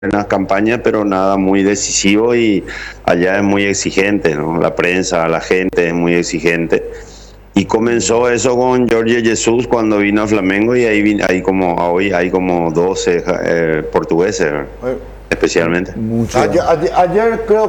buenas campañas, pero nada muy decisivo y allá es muy exigente, ¿no? La prensa, la gente es muy exigente. Y comenzó eso con Jorge Jesus cuando vino a Flamengo y ahí, hay como, hoy hay como 12 portugueses, ¿verdad? Eh, Especialmente. Mucho. Ayer creo